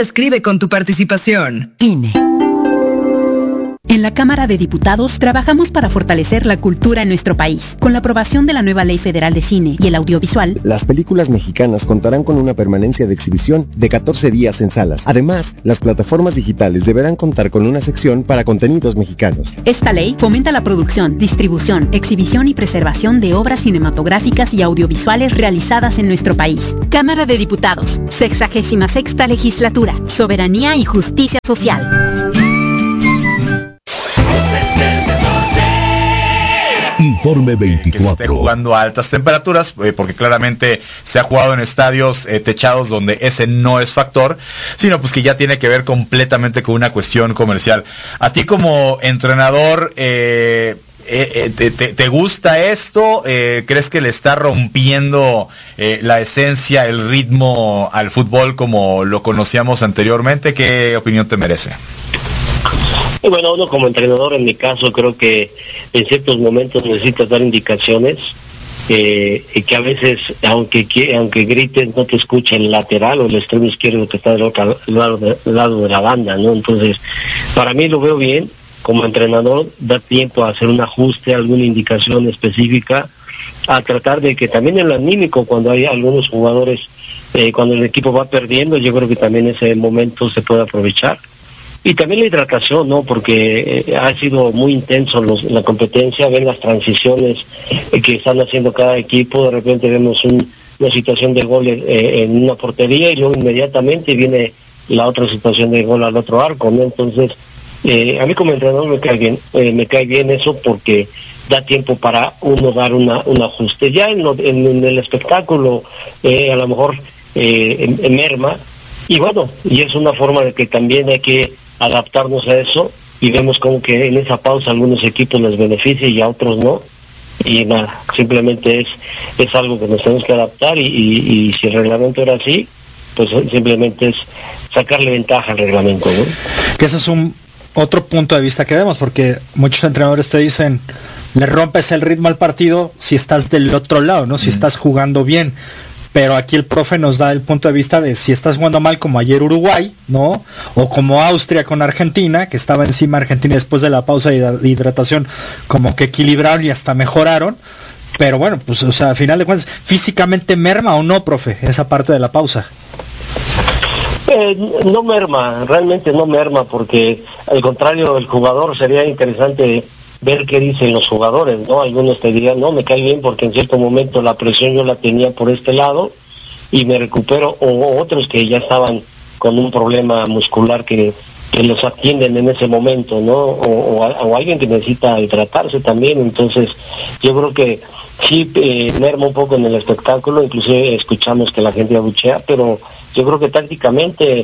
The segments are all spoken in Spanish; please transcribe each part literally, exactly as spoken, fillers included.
se escribe con tu participación. I N E. En la Cámara de Diputados trabajamos para fortalecer la cultura en nuestro país. Con la aprobación de la nueva Ley Federal de Cine y el Audiovisual, las películas mexicanas contarán con una permanencia de exhibición de catorce días en salas. Además, las plataformas digitales deberán contar con una sección para contenidos mexicanos. Esta ley fomenta la producción, distribución, exhibición y preservación de obras cinematográficas y audiovisuales realizadas en nuestro país. Cámara de Diputados, sexagésima sexta legislatura, soberanía y justicia social. Informe veinticuatro. Que esté jugando a altas temperaturas, eh, porque claramente se ha jugado en estadios eh, techados donde ese no es factor, sino pues que ya tiene que ver completamente con una cuestión comercial. A ti como entrenador, eh, eh, te, te, ¿te gusta esto? Eh, ¿Crees que le está rompiendo eh, la esencia, el ritmo al fútbol como lo conocíamos anteriormente? ¿Qué opinión te merece? Y bueno, uno como entrenador, en mi caso, creo que en ciertos momentos necesitas dar indicaciones, eh, y que a veces, aunque aunque grites, no te escucha el lateral o el extremo izquierdo que está del otro lado de, lado de la banda, ¿no? Entonces, para mí lo veo bien, como entrenador, da tiempo a hacer un ajuste, alguna indicación específica, a tratar de que también en lo anímico, cuando hay algunos jugadores, eh, cuando el equipo va perdiendo, yo creo que también ese momento se puede aprovechar. Y también la hidratación, ¿no? Porque eh, ha sido muy intenso los, la competencia, ver las transiciones eh, que están haciendo cada equipo. De repente vemos un, una situación de gol eh, en una portería y luego inmediatamente viene la otra situación de gol al otro arco, ¿no? Entonces, eh, a mí como entrenador me cae bien, eh, me cae bien eso porque da tiempo para uno dar una, un ajuste. Ya en, lo, en, en el espectáculo, eh, a lo mejor eh, en, en merma, y bueno, y es una forma de que también hay que adaptarnos a eso, y vemos como que en esa pausa algunos equipos les beneficia y a otros no, y nada, simplemente es es algo que nos tenemos que adaptar, y, y, y si el reglamento era así, pues simplemente es sacarle ventaja al reglamento, ¿no? Que ese es un otro punto de vista que vemos, porque muchos entrenadores te dicen, le rompes el ritmo al partido si estás del otro lado, ¿no? Si mm. estás jugando bien. Pero aquí el profe nos da el punto de vista de si estás jugando mal, como ayer Uruguay, ¿no? O como Austria con Argentina, que estaba encima Argentina después de la pausa de hidratación, como que equilibraron y hasta mejoraron. Pero bueno, pues, o sea, a final de cuentas, ¿físicamente merma o no, profe, esa parte de la pausa? Eh, no merma, realmente no merma, porque al contrario, el jugador, sería interesante ver qué dicen los jugadores, ¿no? Algunos te dirían, no, me cae bien porque en cierto momento la presión yo la tenía por este lado y me recupero, o otros que ya estaban con un problema muscular que, que los atienden en ese momento, ¿no? O, o, o alguien que necesita hidratarse también. Entonces, yo creo que sí eh, merma un poco en el espectáculo, inclusive escuchamos que la gente abuchea, pero yo creo que tácticamente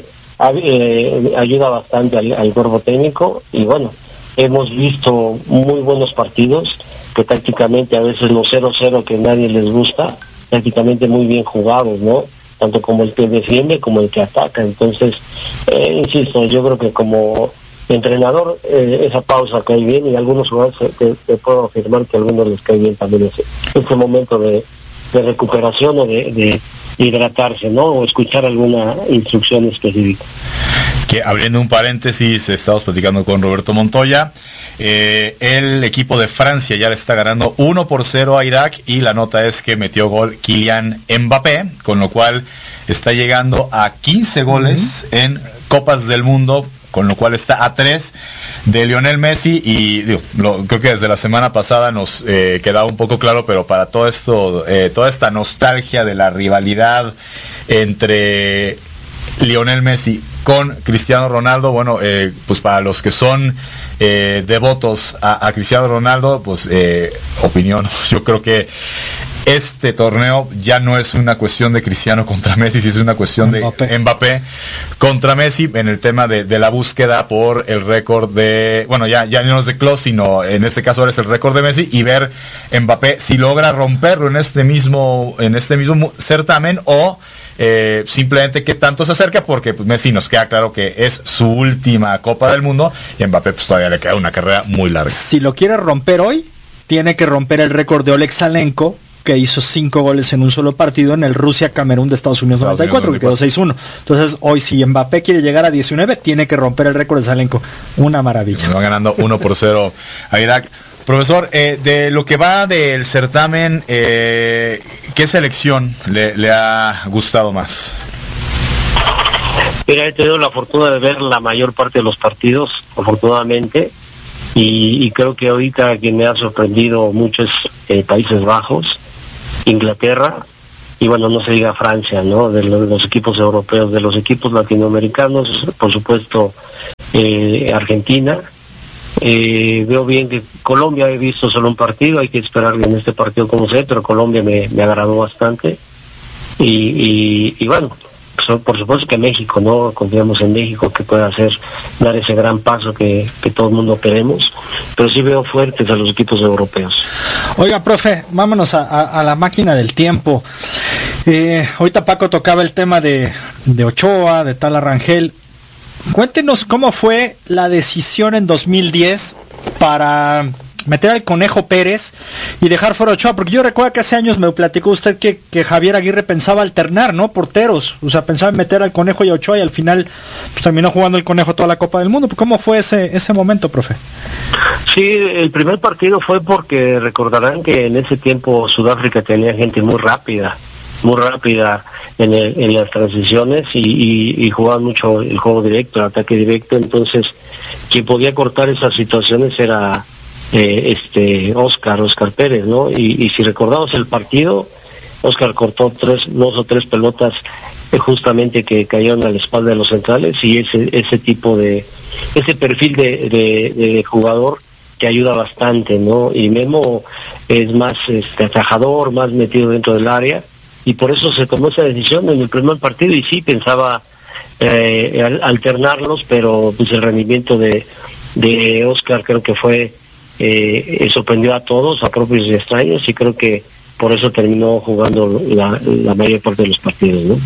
eh, ayuda bastante al, al cuerpo técnico, y bueno, hemos visto muy buenos partidos, que tácticamente a veces los cero cero que nadie les gusta, tácticamente muy bien jugados, ¿no? Tanto como el que defiende como el que ataca. Entonces, eh, insisto, yo creo que como entrenador, eh, esa pausa cae bien, y algunos jugadores te, te puedo afirmar que a algunos les cae bien también ese, ese momento de, de recuperación o de, de hidratarse, ¿no? O escuchar alguna instrucción específica. Que abriendo un paréntesis, estamos platicando con Roberto Montoya. Eh, el equipo de Francia ya le está ganando uno por cero a Irak, y la nota es que metió gol Kylian Mbappé, con lo cual está llegando a quince goles uh-huh. en Copas del Mundo, con lo cual está a tres de Lionel Messi. Y digo, lo, creo que desde la semana pasada nos eh, quedaba un poco claro, pero para todo esto, eh, toda esta nostalgia de la rivalidad entre Lionel Messi con Cristiano Ronaldo, bueno, eh, pues para los que son eh, devotos a, a Cristiano Ronaldo, pues eh, opinión, yo creo que este torneo ya no es una cuestión de Cristiano contra Messi, sino es una cuestión Mbappé. de Mbappé contra Messi, en el tema de, de la búsqueda por el récord de, bueno, ya, ya no es de Klose, sino en este caso ahora es el récord de Messi, y ver Mbappé si logra romperlo en este mismo, en este mismo certamen, o Eh, simplemente que tanto se acerca, porque pues, Messi nos queda claro que es su última Copa del Mundo, y a Mbappé pues todavía le queda una carrera muy larga. Si lo quiere romper hoy, tiene que romper el récord de Oleg Salenko, que hizo cinco goles en un solo partido en el Rusia-Camerún de Estados Unidos noventa y cuatro, que quedó seis uno. Entonces hoy si Mbappé quiere llegar a diecinueve, tiene que romper el récord de Salenko. Una maravilla. Va ganando uno por cero a Irak. Profesor, eh, de lo que va del certamen, eh, ¿qué selección le, le ha gustado más? Mira, he tenido la fortuna de ver la mayor parte de los partidos, afortunadamente, y, y creo que ahorita quien me ha sorprendido mucho es eh, Países Bajos, Inglaterra, y bueno, no se diga Francia, ¿no? De los, de los equipos europeos, de los equipos latinoamericanos, por supuesto, eh, Argentina. Eh, veo bien que Colombia, he visto solo un partido, hay que esperar en este partido como sea, pero Colombia me, me agradó bastante. Y, y, y bueno, pues, por supuesto que México, ¿no? Confiamos en México que pueda hacer, dar ese gran paso que, que todo el mundo queremos, pero sí veo fuertes a los equipos europeos. Oiga, profe, vámonos a, a, a la máquina del tiempo. Eh, ahorita Paco tocaba el tema de, de Ochoa, de Tala Rangel. Cuéntenos cómo fue la decisión en dos mil diez para meter al Conejo Pérez y dejar fuera a Ochoa, porque yo recuerdo que hace años me platicó usted que, que Javier Aguirre pensaba alternar, ¿no? Porteros, o sea, pensaba en meter al Conejo y a Ochoa y al final pues, terminó jugando el Conejo toda la Copa del Mundo. ¿Cómo fue ese ese momento, profe? Sí, el primer partido fue porque recordarán que en ese tiempo Sudáfrica tenía gente muy rápida, muy rápida en, el, en las transiciones y, y, y jugaban mucho el juego directo, el ataque directo. Entonces quien podía cortar esas situaciones era eh, este Oscar, Oscar Pérez, ¿no? Y, y si recordamos el partido, Oscar cortó tres, dos o tres pelotas eh, justamente que cayeron a la espalda de los centrales, y ese ese tipo de, ese perfil de, de, de jugador que ayuda bastante, ¿no? Y Memo es más este, atajador, más metido dentro del área, y por eso se tomó esa decisión en el primer partido. Y sí pensaba eh, alternarlos, pero pues el rendimiento de, de Oscar creo que fue eh, sorprendió a todos, a propios y extraños, y creo que por eso terminó jugando la, la mayor parte de los partidos, ¿no?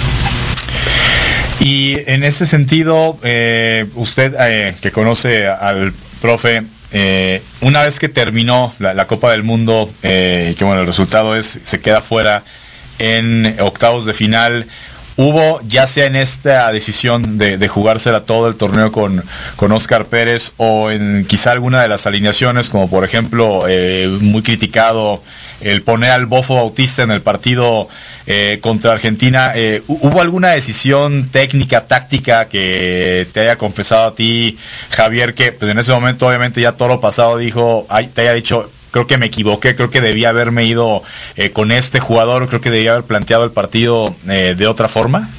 Y en ese sentido, eh, usted eh, que conoce al profe, eh, una vez que terminó la, la Copa del Mundo, eh, que bueno, el resultado es se queda fuera en octavos de final, hubo, ya sea en esta decisión de, de jugársela todo el torneo con, con Oscar Pérez, o en quizá alguna de las alineaciones, como por ejemplo, eh, muy criticado, el poner al Bofo Bautista en el partido eh, contra Argentina, eh, ¿hubo alguna decisión técnica, táctica que te haya confesado a ti, Javier, que pues en ese momento obviamente ya todo lo pasado dijo, ay, te haya dicho, creo que me equivoqué, creo que debía haberme ido eh, con este jugador, creo que debía haber planteado el partido eh, de otra forma?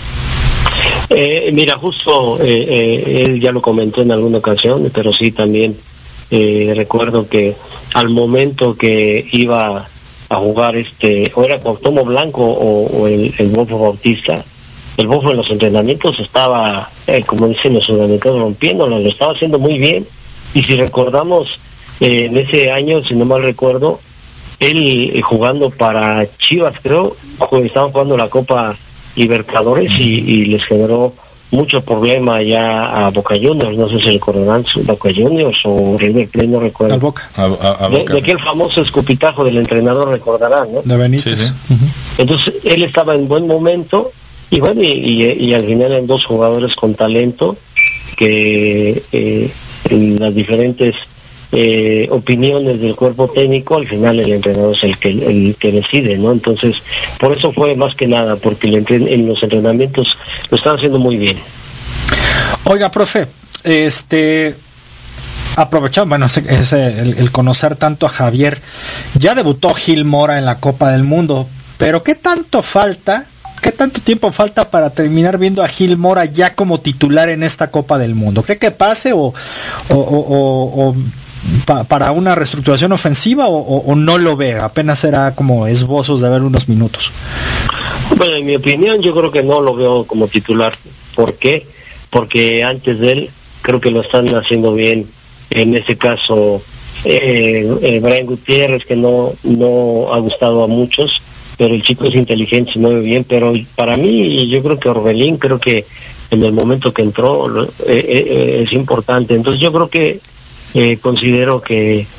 Eh, mira, justo eh, eh, él ya lo comentó en alguna ocasión, pero sí también eh, recuerdo que al momento que iba a jugar este, o era Cuauhtémoc Blanco o, o el, el Bofo Bautista, el Bofo en los entrenamientos estaba, eh, como dicen los sudamericanos, rompiéndolo, lo estaba haciendo muy bien. Y si recordamos, eh, en ese año, si no mal recuerdo, él eh, jugando para Chivas, creo, estaban jugando la Copa Libertadores y, y les generó mucho problema ya a Boca Juniors, no sé si recordarán Boca Juniors o River Plate, no recuerdo. Al Boca. A, a, a de, Boca. de aquel famoso escupitajo del entrenador, recordarán, ¿no? De Benítez. Sí, sí. Uh-huh. Entonces él estaba en buen momento y bueno, y, y, y al final eran dos jugadores con talento que eh, en las diferentes eh, opiniones del cuerpo técnico, al final el entrenador es el que el que decide, ¿no? Entonces, por eso fue más que nada, porque el entren- en los entrenamientos lo están haciendo muy bien. Oiga, profe, este, aprovechando, bueno, ese, ese, el, el conocer tanto a Javier, ya debutó Gil Mora en la Copa del Mundo, pero ¿qué tanto falta? ¿Qué tanto tiempo falta para terminar viendo a Gil Mora ya como titular en esta Copa del Mundo? ¿Cree que pase o, o, o, o, o pa, para una reestructuración ofensiva o, o, o no lo ve? Apenas será como esbozos de ver unos minutos. Bueno, en mi opinión yo creo que no lo veo como titular. ¿Por qué? Porque antes de él creo que lo están haciendo bien. En ese caso, eh, eh, Brian Gutiérrez, que no, no ha gustado a muchos, pero el chico es inteligente, se mueve bien. Pero para mí, yo creo que Orbelín, creo que en el momento que entró eh, eh, es importante. Entonces yo creo que eh, considero que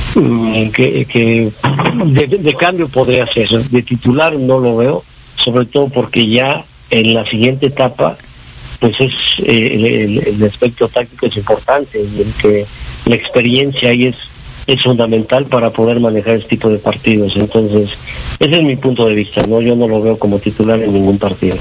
que, que de, de cambio podría ser. De titular no lo veo, sobre todo porque ya en la siguiente etapa pues es eh, el, el, el aspecto táctico es importante y el que la experiencia ahí es es fundamental para poder manejar este tipo de partidos. Entonces ese es mi punto de vista, no yo no lo veo como titular en ningún partido.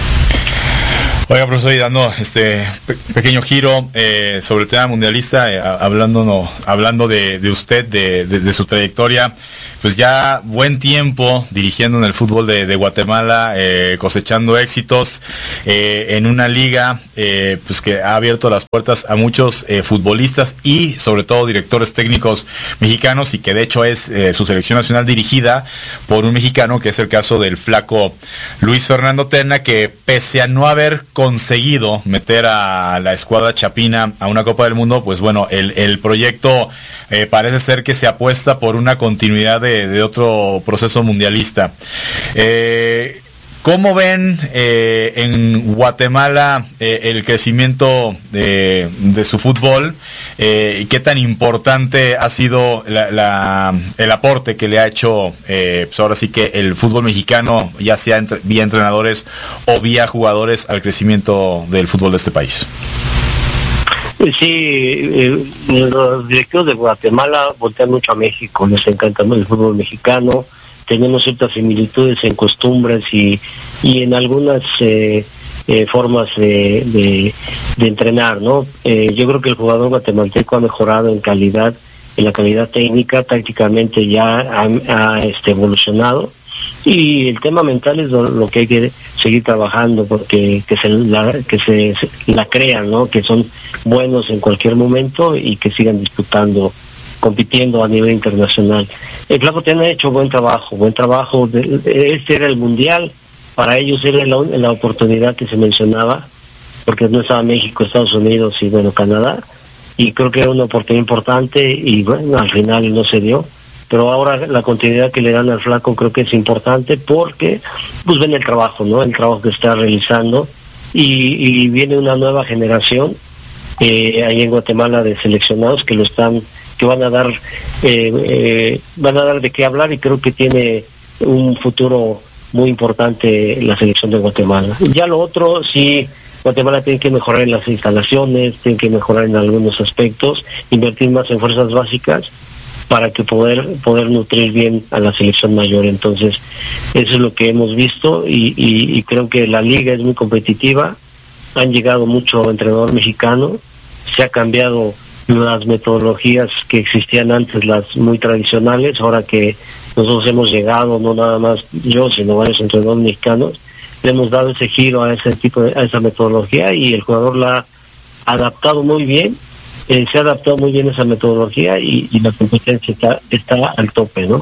Oiga, profesor, y dando este pe- pequeño giro eh, sobre el tema mundialista, eh, hablando no, hablando de, de usted, de, de, de su trayectoria, pues ya buen tiempo dirigiendo en el fútbol de, de Guatemala, eh, cosechando éxitos eh, en una liga eh, pues que ha abierto las puertas a muchos eh, futbolistas y sobre todo directores técnicos mexicanos, y que de hecho es eh, su selección nacional dirigida por un mexicano, que es el caso del flaco Luis Fernando Tena, que pese a no haber conseguido meter a la escuadra chapina a una Copa del Mundo, pues bueno, el, el proyecto eh, parece ser que se apuesta por una continuidad de, de otro proceso mundialista. Eh, ¿Cómo ven eh, en Guatemala eh, el crecimiento de, de su fútbol? Eh, ¿Y qué tan importante ha sido la, la, el aporte que le ha hecho, eh, pues ahora sí que el fútbol mexicano, ya sea entre, vía entrenadores o vía jugadores, al crecimiento del fútbol de este país? Sí, eh, los directivos de Guatemala voltean mucho a México, les encanta el fútbol mexicano, tenemos ciertas similitudes en costumbres y, y en algunas eh, eh, formas de, de, de entrenar, ¿no? Eh, yo creo que el jugador guatemalteco ha mejorado en calidad, en la calidad técnica, tácticamente ya ha, ha este, evolucionado. Y el tema mental es lo, lo que hay que seguir trabajando, porque que se la, que se, se la crean, ¿no? Que son buenos en cualquier momento y que sigan disputando, compitiendo a nivel internacional. El Flaco Tena ha hecho buen trabajo, buen trabajo. De, este era el mundial, para ellos era la, la oportunidad que se mencionaba, porque no estaba México, Estados Unidos y bueno, Canadá, y creo que era una oportunidad importante y bueno, al final no se dio. Pero ahora la continuidad que le dan al Flaco creo que es importante porque pues ven el trabajo, ¿no? El trabajo que está realizando y, y viene una nueva generación eh, ahí en Guatemala de seleccionados que lo están, que van a dar, eh, eh, van a dar de qué hablar, y creo que tiene un futuro muy importante la selección de Guatemala. Ya lo otro, sí, Guatemala tiene que mejorar en las instalaciones, tiene que mejorar en algunos aspectos, invertir más en fuerzas básicas, para que poder poder nutrir bien a la selección mayor. Entonces eso es lo que hemos visto y, y, y creo que la liga es muy competitiva, han llegado mucho entrenador mexicano, se ha cambiado las metodologías que existían antes, las muy tradicionales, ahora que nosotros hemos llegado, no nada más yo, sino varios entrenadores mexicanos, le hemos dado ese giro a ese tipo de, a esa metodología, y el jugador la ha adaptado muy bien. Eh, se ha adaptado muy bien esa metodología y, y la competencia está, está al tope, ¿no?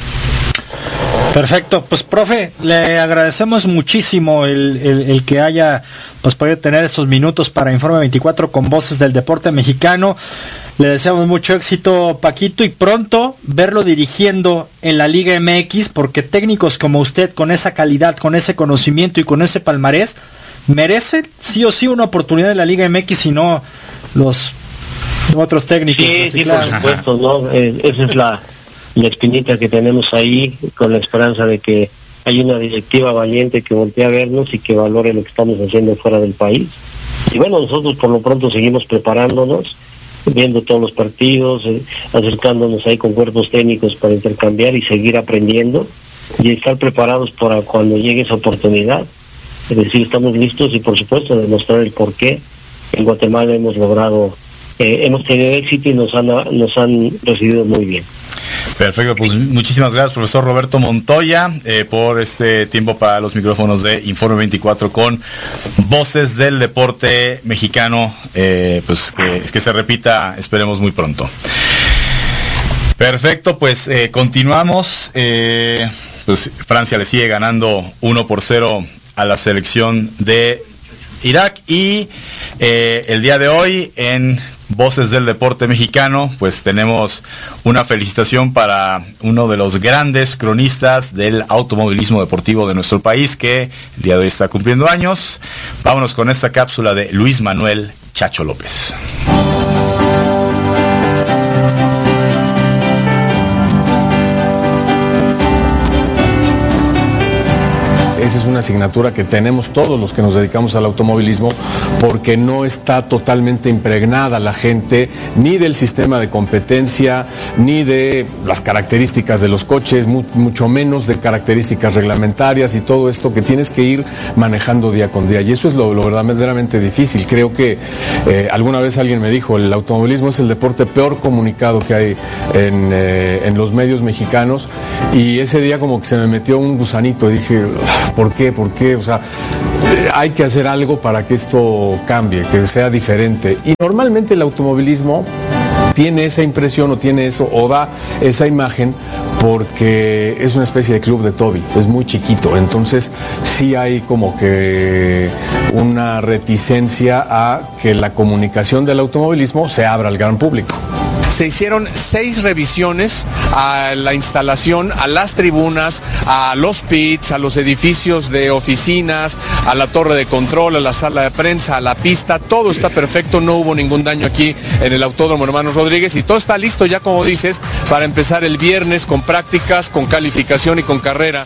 Perfecto, pues profe, le agradecemos muchísimo el, el, el que haya pues podido tener estos minutos para Informe veinticuatro con Voces del Deporte Mexicano. Le deseamos mucho éxito, Paquito, y pronto verlo dirigiendo en la Liga M X, porque técnicos como usted, con esa calidad, con ese conocimiento y con ese palmarés, merecen sí o sí una oportunidad en la Liga M X, y no los otros técnicos. Sí, sí, por supuesto, ¿no? Eh, esa es la, la espinita que tenemos ahí, con la esperanza de que hay una directiva valiente que voltee a vernos y que valore lo que estamos haciendo fuera del país. Y bueno, nosotros por lo pronto seguimos preparándonos, viendo todos los partidos, eh, acercándonos ahí con cuerpos técnicos para intercambiar y seguir aprendiendo y estar preparados para cuando llegue esa oportunidad. Es decir, estamos listos y por supuesto demostrar el por qué en Guatemala hemos logrado Eh, hemos tenido éxito y nos han, nos han recibido muy bien. Perfecto, pues muchísimas gracias, profesor Roberto Montoya, eh, por este tiempo para los micrófonos de Informe veinticuatro con Voces del Deporte Mexicano, eh, pues que, que se repita, esperemos muy pronto. Perfecto, pues eh, continuamos. Eh, pues Francia le sigue ganando uno por cero a la selección de Irak, y eh, el día de hoy en Voces del Deporte Mexicano pues tenemos una felicitación para uno de los grandes cronistas del automovilismo deportivo de nuestro país, que el día de hoy está cumpliendo años. Vámonos con esta cápsula de Luis Manuel Chacho López. una asignatura que tenemos todos los que nos dedicamos al automovilismo, porque no está totalmente impregnada la gente ni del sistema de competencia, ni de las características de los coches, mu- mucho menos de características reglamentarias y todo esto que tienes que ir manejando día con día. Y eso es lo, lo verdaderamente difícil. Creo que eh, alguna vez alguien me dijo, el automovilismo es el deporte peor comunicado que hay en, eh, en los medios mexicanos, y ese día como que se me metió un gusanito y dije, ¿por qué? ¿Por qué? O sea, eh, hay que hacer algo para que esto cambie, que sea diferente. Y normalmente el automovilismo tiene esa impresión o tiene eso o da esa imagen porque es una especie de club de Toby, es muy chiquito, entonces sí hay como que una reticencia a que la comunicación del automovilismo se abra al gran público. Se hicieron seis revisiones a la instalación, a las tribunas, a los pits, a los edificios de oficinas, a la torre de control, a la sala de prensa, a la pista. Todo está perfecto, no hubo ningún daño aquí en el Autódromo Hermanos Rodríguez y todo está listo ya, como dices, para empezar el viernes con prácticas, con calificación y con carrera.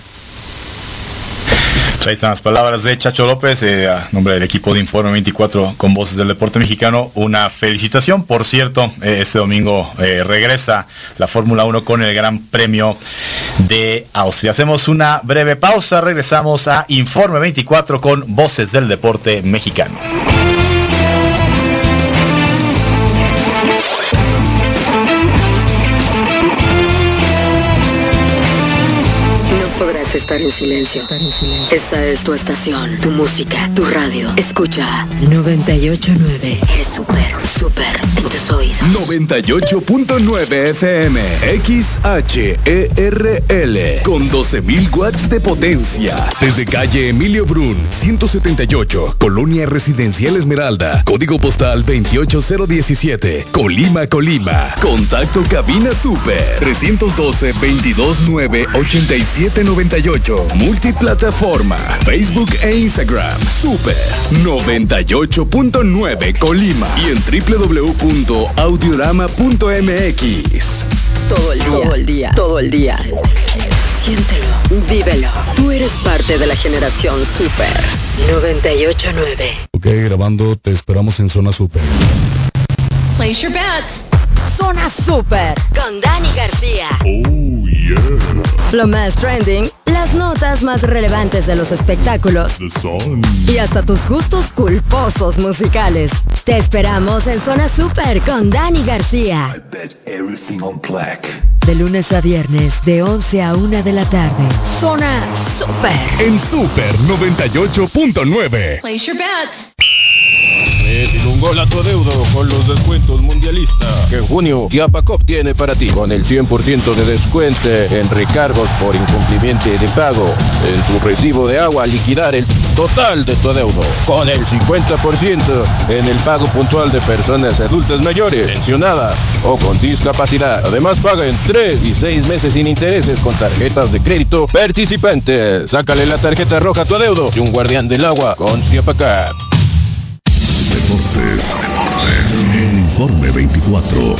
Ahí están las palabras de Chacho López, eh, a nombre del equipo de Informe veinticuatro con Voces del Deporte Mexicano. Una felicitación, por cierto, eh, este domingo eh, regresa la Fórmula uno con el Gran Premio de Austria. Hacemos una breve pausa, regresamos a Informe veinticuatro con Voces del Deporte Mexicano. Estar en silencio. Estar en silencio. Esta es tu estación, tu música, tu radio. Escucha noventa y ocho punto nueve. Eres súper, súper en tus oídos. noventa y ocho punto nueve F M, X H E R L, con doce mil watts de potencia. Desde calle Emilio Brun, ciento setenta y ocho, Colonia Residencial Esmeralda, código postal veintiocho mil diecisiete, Colima, Colima. Contacto cabina super, trescientos doce, veintidós nueve, ochenta y siete noventa y ocho. Multiplataforma, Facebook e Instagram, Super noventa y ocho punto nueve Colima y en doble u doble u doble u punto audiorama punto m x. Todo el día, todo el día, todo el día. Siéntelo, vívelo. Tú eres parte de la generación Super noventa y ocho punto nueve. Ok, grabando, te esperamos en Zona Super. Place your bets. Zona Super con Dani García. Oh, yeah. Lo más trending, las notas más relevantes de los espectáculos The Sun. y hasta tus gustos culposos musicales. Te esperamos en Zona Super con Dani García. I bet everything on black. De lunes a viernes, de once a una de la tarde. Zona Super. En Super noventa y ocho punto nueve. Place your bets. Métele un gol a tu adeudo con los descuentos mundialistas que en junio Chiapacop tiene para ti, con el cien por ciento de descuento en recargos por incumplimiento de pago. En tu recibo de agua, liquidar el total de tu adeudo, con el cincuenta por ciento en el pago puntual de personas adultas mayores, pensionadas o con discapacidad. Además, paga en tres y seis meses sin intereses con tarjetas de crédito participantes. Sácale la tarjeta roja a tu adeudo y un guardián del agua con Chiapacop. Deportes, Deportes, Informe veinticuatro.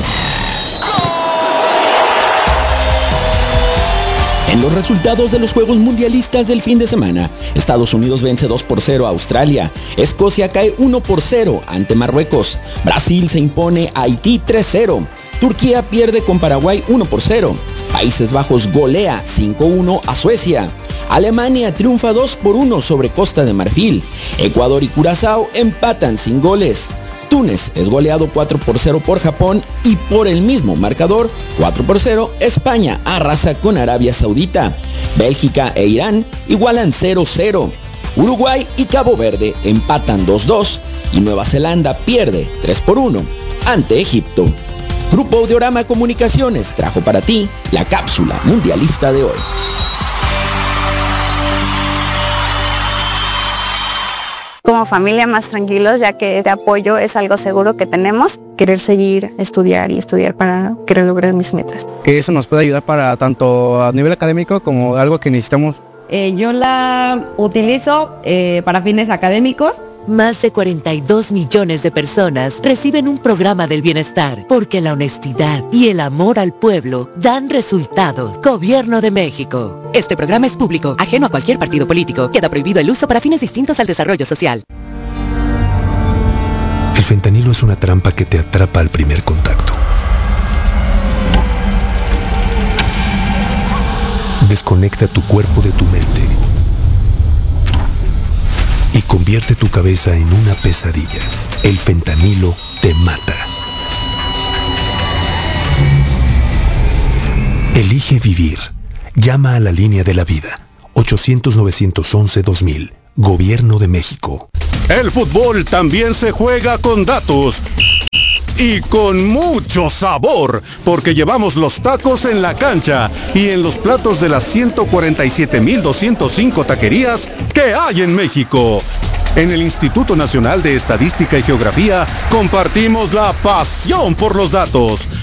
En los resultados de los Juegos Mundialistas del fin de semana, Estados Unidos vence dos por cero a Australia, Escocia cae uno por cero ante Marruecos, Brasil se impone a Haití tres cero, Turquía pierde con Paraguay uno por cero, Países Bajos golea cinco uno a Suecia, Alemania triunfa dos por uno sobre Costa de Marfil, Ecuador y Curazao empatan sin goles, Túnez es goleado cuatro por cero por Japón y por el mismo marcador, cuatro por cero, España arrasa con Arabia Saudita, Bélgica e Irán igualan cero cero, Uruguay y Cabo Verde empatan dos dos y Nueva Zelanda pierde tres por uno ante Egipto. Grupo Audiorama Comunicaciones trajo para ti la cápsula mundialista de hoy. Como familia más tranquilos, ya que este apoyo es algo seguro que tenemos. Querer seguir, estudiar y estudiar para querer lograr mis metas. Que eso nos puede ayudar para tanto a nivel académico como algo que necesitamos. Eh, yo la utilizo eh, para fines académicos más de cuarenta y dos millones de personas reciben un programa del bienestar, porque la honestidad y el amor al pueblo dan resultados. Gobierno de México. Este programa es público, ajeno a cualquier partido político. Queda prohibido el uso para fines distintos al desarrollo social. El fentanilo es una trampa que te atrapa al primer contacto. Desconecta tu cuerpo de tu mente y convierte tu cabeza en una pesadilla. El fentanilo te mata. Elige vivir. Llama a la línea de la vida. ochocientos, novecientos once, dos mil. Gobierno de México. El fútbol también se juega con datos. Y con mucho sabor, porque llevamos los tacos en la cancha y en los platos de las ciento cuarenta y siete mil doscientos cinco taquerías que hay en México. En el Instituto Nacional de Estadística y Geografía compartimos la pasión por los datos.